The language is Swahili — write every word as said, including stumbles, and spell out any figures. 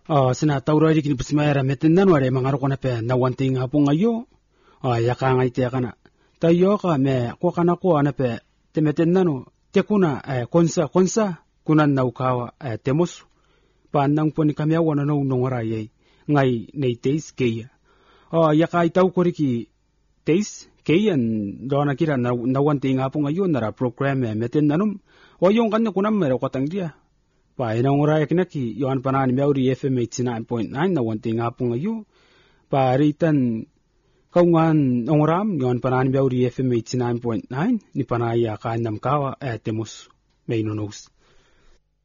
Uh, sina taurari kini pusmaera metendan wale mangaro kona pe na wanting apung ayo uh, yaka ngai te kana tayo ka me ko kana ko ana pe te metendan te kuna eh, konsa konsa kuna naukawa eh, temos pa nang poni kamya wana no nongora ye ngai nei teis keia uh, yaka itau koriki teis keian dona kira na, na wanting apung ayo nara program eh, metendanum o yung kanne kunam mero katang dia pa ina ngora yaknaki yon panani meuri F M eighty-nine point nine na wanting apung ayo pa ritan kaungan ngoram yon panani meuri F M eighty-nine point nine ni panaya ka nam kawa eh, temos may nunos